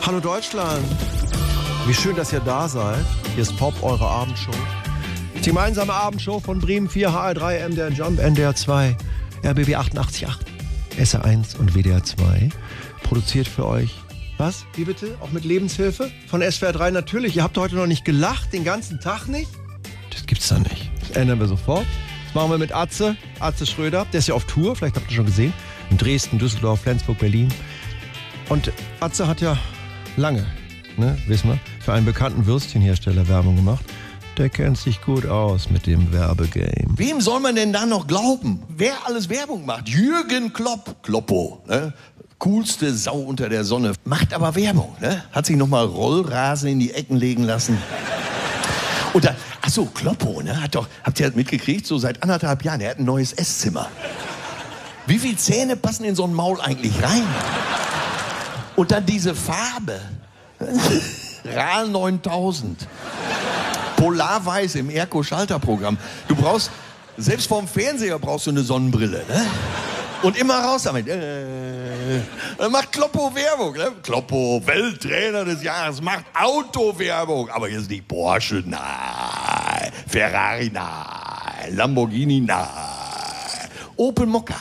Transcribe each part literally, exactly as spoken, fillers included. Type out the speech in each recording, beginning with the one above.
Hallo Deutschland, wie schön, dass ihr da seid. Hier ist Pop, eure Abendshow. Die gemeinsame Abendshow von Bremen vier, H R drei, M D R Jump, N D R zwei, R B B achtundachtzig Komma acht, S R eins und W D R zwei. Produziert für euch. Was? Wie bitte? Auch mit Lebenshilfe? Von S W R drei natürlich. Ihr habt heute noch nicht gelacht, den ganzen Tag nicht? Das gibt's doch nicht. Das ändern wir sofort. Das machen wir mit Atze, Atze Schröder. Der ist ja auf Tour, vielleicht habt ihr schon gesehen. In Dresden, Düsseldorf, Flensburg, Berlin. Und Atze hat ja lange, ne, wissen wir, für einen bekannten Würstchenhersteller Werbung gemacht. Der kennt sich gut aus mit dem Werbegame. Wem soll man denn da noch glauben? Wer alles Werbung macht? Jürgen Klopp, Kloppo, ne? Coolste Sau unter der Sonne. Macht aber Werbung, ne? Hat sich nochmal Rollrasen in die Ecken legen lassen. Und dann, ach so, Kloppo, ne? Hat doch, habt ihr das mitgekriegt? So seit anderthalb Jahren, er hat ein neues Esszimmer. Wie viele Zähne passen in so ein Maul eigentlich rein? Und dann diese Farbe. RAL neuntausend. Polarweiß im Erco-Schalterprogramm. Du brauchst, selbst vorm Fernseher brauchst du eine Sonnenbrille, ne? Und immer raus damit. Äh, macht Kloppo Werbung, ne? Kloppo, Welttrainer des Jahres, macht Autowerbung. Aber jetzt nicht Porsche, nein. Ferrari, nein. Lamborghini, nein. Opel Mokka.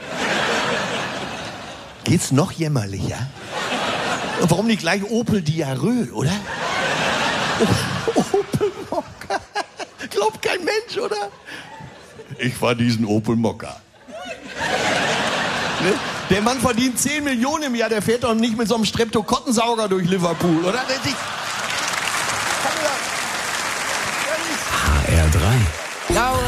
Geht's noch jämmerlicher? Warum nicht gleich Opel Diarrhoe, oder? Opel Mokka. Glaubt kein Mensch, oder? Ich fahr diesen Opel Mokka. Ne? Der Mann verdient zehn Millionen im Jahr, der fährt doch nicht mit so einem Streptokottensauger durch Liverpool, oder? H R drei.